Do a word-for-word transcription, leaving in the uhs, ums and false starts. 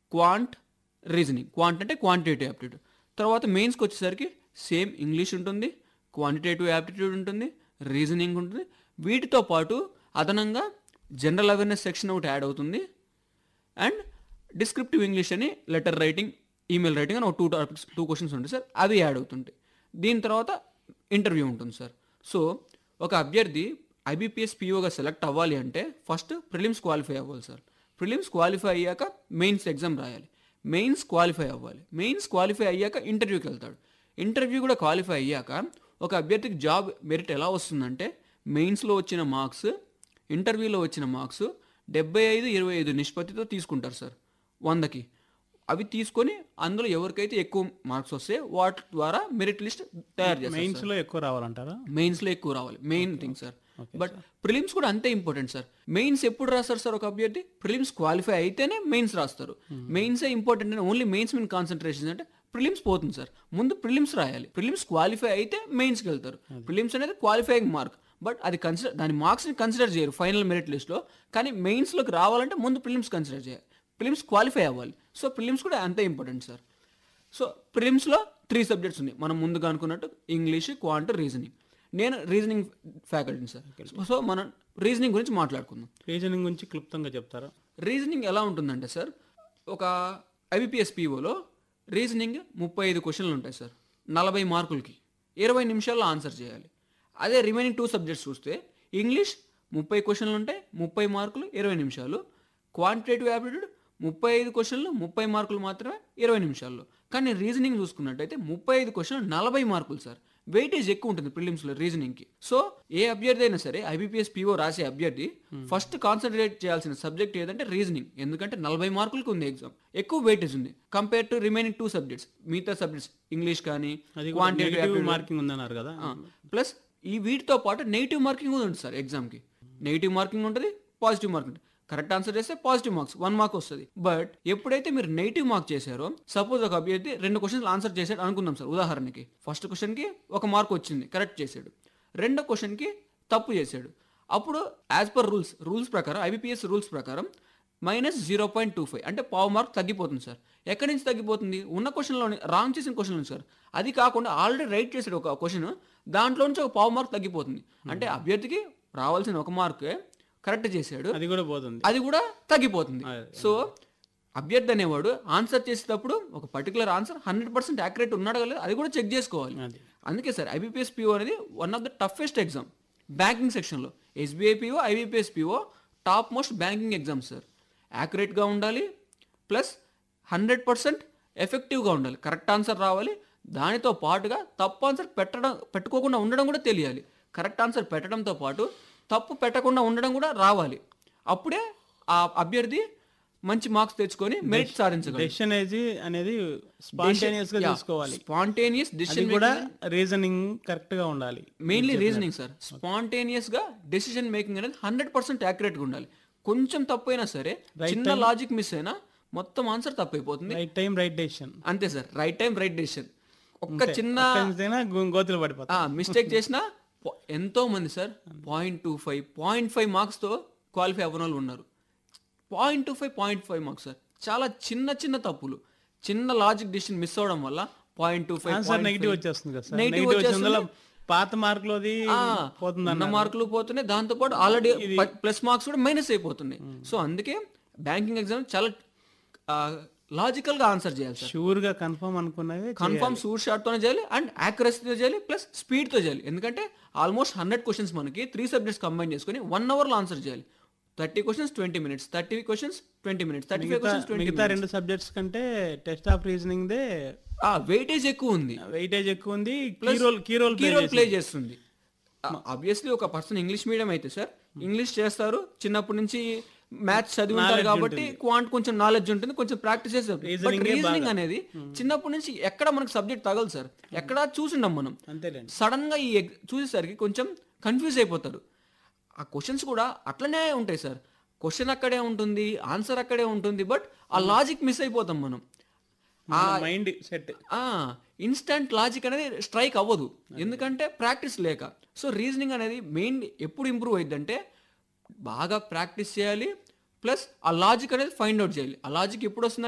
Quant, reasoning. Quant అంటే quantitative aptitude. తర్వాత మెయిన్స్కి వచ్చేసరికి సేమ్ ఇంగ్లీష్ ఉంటుంది, క్వాంటిటేటివ్ యాప్టిట్యూడ్ ఉంటుంది, రీజనింగ్ ఉంటుంది. వీటితో పాటు అదనంగా జనరల్ అవేర్నెస్ సెక్షన్ ఒకటి యాడ్ అవుతుంది. అండ్ డిస్క్రిప్టివ్ ఇంగ్లీష్ అని లెటర్ రైటింగ్, ఈమెయిల్ రైటింగ్ అని ఒక టూ టాపిక్స్ టూ క్వశ్చన్స్ ఉంటాయి సార్, అవి యాడ్ అవుతుంటాయి. దీని తర్వాత ఇంటర్వ్యూ ఉంటుంది సార్. సో ఒక అభ్యర్థి ఐబీపీఎస్ పీఓగా సెలెక్ట్ అవ్వాలి అంటే ఫస్ట్ ప్రిలిమ్స్ క్వాలిఫై అవ్వాలి సార్. ప్రిలిమ్స్ క్వాలిఫై అయ్యాక మెయిన్స్ ఎగ్జామ్ రాయాలి. మెయిన్స్ క్వాలిఫై అవ్వాలి. మెయిన్స్ క్వాలిఫై అయ్యాక ఇంటర్వ్యూకి వెళ్తాడు. ఇంటర్వ్యూ కూడా క్వాలిఫై అయ్యాక ఒక అభ్యర్థికి జాబ్ మెరిట్ ఎలా వస్తుందంటే మెయిన్స్లో వచ్చిన మార్క్స్, ఇంటర్వ్యూలో వచ్చిన మార్క్స్ డెబ్బై ఐదు ఇరవై ఐదు నిష్పత్తితో తీసుకుంటారు సార్ వందకి. అవి తీసుకొని అందులో ఎవరికైతే ఎక్కువ మార్క్స్ వస్తే వాటి ద్వారా మెరిట్ లిస్ట్ తయారు చేస్తారు. మెయిన్స్లో ఎక్కువ రావాలంటారా? మెయిన్స్లో ఎక్కువ రావాలి, main thing sir. But prelims కూడా అంతే ఇంపార్టెంట్ సార్. మెయిన్స్ ఎప్పుడు రాస్తారు సార్ ఒక అభ్యర్థి? ప్రిలిమ్స్ క్వాలిఫై అయితేనే మెయిన్స్ రాస్తారు. మెయిన్సే ఇంపార్టెంట్ అని ఓన్లీ మెయిన్స్ మీద కాన్సన్ట్రేషన్ అంటే ప్రిలిమ్స్ పోతుంది సార్. ముందు ప్రిలిమ్స్ రాయాలి. ప్రిలిమ్స్ క్వాలిఫై అయితే మెయిన్స్కి వెళ్తారు. ప్రిలిమ్స్ అనేది క్వాలిఫైయింగ్ మార్క్, బట్ అది కన్సిడర్ దాని మార్క్స్ని కన్సిడర్ చేయరు ఫైనల్ మెరిట్ లిస్ట్లో. కానీ మెయిన్స్లోకి రావాలంటే ముందు ప్రిలిమ్స్ కన్సిడర్ చేయాలి, ప్రిలిమ్స్ క్వాలిఫై అవ్వాలి. సో ప్రిలిమ్స్ కూడా అంతే important sir. So ప్రిలిమ్స్లో three subjects ఉన్నాయి మనం ముందుగా అనుకున్నట్టు, ఇంగ్లీష్, క్వాంట్, రీజనింగ్. నేను రీజనింగ్ ఫ్యాకల్టీని సార్. సో మనం రీజనింగ్ గురించి మాట్లాడుకుందాం. రీజనింగ్ గురించి క్లుప్తంగా చెప్తారా? రీజనింగ్ ఎలా ఉంటుందంటే సార్, ఒక ఐబీపీఎస్ పీఓలో రీజనింగ్ ముప్పై ఐదు క్వశ్చన్లు ఉంటాయి సార్. నలభై మార్కులకి ఇరవై నిమిషాల్లో ఆన్సర్ చేయాలి. అదే రిమైనింగ్ టూ సబ్జెక్ట్స్ చూస్తే ఇంగ్లీష్ ముప్పై క్వశ్చన్లు ఉంటాయి, ముప్పై మార్కులు, ఇరవై నిమిషాలు. క్వాంటిటేటివ్ యాప్టిట్యూడ్ ముప్పై ఐదు క్వశ్చన్లు, ముప్పై మార్కులు మాత్రమే, ఇరవై నిమిషాల్లో. కానీ రీజనింగ్ చూసుకున్నట్టయితే ముప్పై ఐదు క్వశ్చన్లు, నలభై మార్కులు సార్. వెయిటేజ్ ఎక్కువ ఉంటుంది ప్రిలిమ్స్లో రీజనింగ్కి. సో ఏ అభ్యర్థి అయినా సరే ఐబీపీఎస్ పీఓ రాసే అభ్యర్థి ఫస్ట్ కాన్సన్ట్రేట్ చేయాల్సిన సబ్జెక్ట్ ఏదంటే రీజనింగ్. ఎందుకంటే నలభై మార్కులకి ఉంది ఎగ్జామ్, ఎక్కువ వెయిటేజ్ ఉంది compare to remaining two subjects. మిగతా సబ్జెక్ట్స్ ఇంగ్లీష్ కానీ క్వాంటిటేటివ్ మార్కింగ్ ఉందన్నారు కదా, ప్లస్ ఈ వీటితో పాటు నెగిటివ్ మార్కింగ్ కూడా ఉంటుంది సార్ ఎగ్జామ్కి. నెగిటివ్ మార్కింగ్ ఉంటుంది, పాజిటివ్ మార్కింగ్ ఉంటుంది. కరెక్ట్ ఆన్సర్ చేస్తే పాజిటివ్ మార్క్స్ వన్ మార్క్ వస్తుంది. బట్ ఎప్పుడైతే మీరు నెగిటివ్ మార్క్ చేశారో, సపోజ్ ఒక అభ్యర్థి రెండు క్వశ్చన్స్ ఆన్సర్ చేశాడు అనుకుందాం సార్ ఉదాహరణకి. ఫస్ట్ క్వశ్చన్కి ఒక మార్క్ వచ్చింది, కరెక్ట్ చేశాడు. రెండో క్వశ్చన్కి తప్పు చేశాడు. అప్పుడు యాజ్ పర్ రూల్స్ రూల్స్ ప్రకారం ఐబీపీఎస్ రూల్స్ ప్రకారం minus zero point two five అంటే పావు మార్క్ తగ్గిపోతుంది సార్. ఎక్కడి నుంచి తగ్గిపోతుంది? ఉన్న క్వశ్చన్లోని రాంగ్ చేసిన క్వశ్చన్ నుంచి సార్. అది కాకుండా ఆల్రెడీ రైట్ చేశాడు ఒక క్వశ్చన్, దాంట్లో నుంచి ఒక పావు మార్క్ తగ్గిపోతుంది. అంటే అభ్యర్థికి రావాల్సిన ఒక మార్కే కరెక్ట్ చేశాడు, అది కూడా పోతుంది, అది కూడా తగ్గిపోతుంది. సో అభ్యర్థి అనేవాడు ఆన్సర్ చేసేటప్పుడు ఒక particular answer hundred percent accurate ఉన్నాడు కదా అది కూడా చెక్ చేసుకోవాలి. అందుకే సార్ ఐబీపీఎస్ పీఓ అనేది one of the toughest exam banking సెక్షన్లో. SBI PO, IBPS PO top most banking exam sir. యాక్యురేట్గా ఉండాలి, ప్లస్ హండ్రెడ్ పర్సెంట్ ఎఫెక్టివ్గా ఉండాలి, కరెక్ట్ ఆన్సర్ రావాలి. దానితో పాటుగా తప్పు ఆన్సర్ పెట్టడం పెట్టుకోకుండా ఉండడం కూడా తెలియాలి. కరెక్ట్ ఆన్సర్ పెట్టడంతో పాటు తప్పు పెట్టకుండా ఉండడం కూడా రావాలి. అప్పుడే ఆ అభ్యర్థి మంచి మార్క్స్ తెచ్చుకొని మెరిట్ సాధించగలరు. డెసిషన్ అనేది స్పాంటేనియస్ గా తీసుకోవాలి. స్పాంటేనియస్ డెసిషన్ కూడా రీజనింగ్ కరెక్ట్ గా ఉండాలి. Mainly reasoning sir. స్పాంటేనియస్ గా డెసిషన్ మేకింగ్ అనేది హండ్రెడ్ పర్సెంట్ యాక్యురేట్ గా ఉండాలి. కొంచెం తప్పు అయినా సరే, చిన్న లాజిక్ మిస్ అయినా మొత్తం ఆన్సర్ తప్పు అయిపోతుంది. Right time right decision. అంతే sir, right time right decision. ఒక్క చిన్న గోతులు పడిపోతా మిస్టేక్ చేసినా ఎంతో మంది sir point two five point five మార్క్స్తో qualify అవ్వని వాళ్ళు ఉన్నారు. Point two five point five marks sir. చాలా చిన్న చిన్న తప్పులు, చిన్న లాజిక్ డిసిషన్ మిస్ అవడం వల్ల పాయింట్ టూ ఫైవ్ నెగిటివ్ వచ్చేస్తుంది కదా. నెగిటివ్ వచ్చేస్తుంది, పాత మార్కులోది అన్న మార్కులు పోతున్నాయి, దాంతో పాటు ఆల్రెడీ ప్లస్ మార్క్స్ కూడా మైనస్ అయిపోతున్నాయి. సో అందుకే బ్యాంకింగ్ ఎగ్జామ్ చాలా లాజికల్ గా ఆన్సర్ చేయాలి సార్. షూర్ గా కన్ఫర్మ్ అనుకున్నవి కన్ఫర్మ్ షూర్ షాట్ తోనే చేయాలి, అండ్ యాక్యురసీతో చేయాలి, ప్లస్ స్పీడ్ తో చేయాలి. ఎందుకంటే ఆల్మోస్ట్ హండ్రెడ్ క్వశ్చన్స్ మనకి త్రీ సబ్జెక్ట్స్ కంబైన్ చేసుకుని వన్ అవర్ లో ఆన్సర్ చేయాలి. Thirty questions twenty minutes thirty questions twenty minutes thirty five questions మిగతా రెండు సబ్జెక్ట్స్ కంటే test of reasoning they weightage ఎక్కువ ఉంది. వెయిటేజ్ ఎక్కువ ఉంది, key role key role key role play చేస్తుంది. ఆబ్వియస్లీ ఒక పర్సన్ ఇంగ్లీష్ మీడియం అయితే సార్ ఇంగ్లీష్ చేస్తారు, చిన్నప్పటి నుంచి మ్యాథ్స్ చదివి ఉంటారు కాబట్టి క్వాంట్ కొంచెం నాలెడ్జ్ ఉంటుంది, కొంచెం ప్రాక్టీస్ చేస్తారు. బట్ రీజనింగ్ అనేది చిన్నప్పటి నుంచి ఎక్కడ మనకు సబ్జెక్ట్ తగలదు సార్, ఎక్కడ చూసిండం మనం. సడన్ గా ఈ చూసేసరికి కొంచెం కన్ఫ్యూజ్ అయిపోతారు. ఆ క్వశ్చన్స్ కూడా అట్లనే ఉంటాయి సార్. క్వశ్చన్ అక్కడే ఉంటుంది, ఆన్సర్ అక్కడే ఉంటుంది, బట్ ఆ లాజిక్ మిస్ అయిపోతాం మనం. మైండ్ సెట్ ఇన్స్టంట్ లాజిక్ అనేది స్ట్రైక్ అవ్వదు, ఎందుకంటే ప్రాక్టీస్ లేక. సో రీజనింగ్ అనేది మెయిన్ ఎప్పుడు ఇంప్రూవ్ అయ్యింది అంటే బాగా ప్రాక్టీస్ చేయాలి, ప్లస్ ఆ లాజిక్ అనేది ఫైండ్ అవుట్ చేయాలి. ఆ లాజిక్ ఎప్పుడు వస్తుంది